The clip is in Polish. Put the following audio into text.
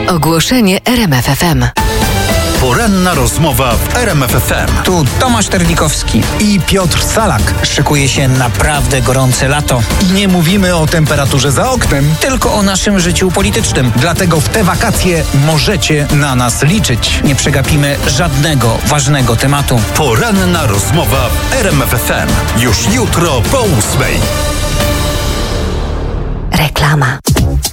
Ogłoszenie RMF FM. Poranna rozmowa w RMF FM. Tu Tomasz Terlikowski i Piotr Salak. Szykuje się naprawdę gorące lato. I nie mówimy o temperaturze za oknem, Tylko o naszym życiu politycznym. dlatego w te wakacje możecie na nas liczyć. Nie przegapimy żadnego ważnego tematu. Poranna rozmowa w RMF FM. Już jutro po 8:00. Reklama.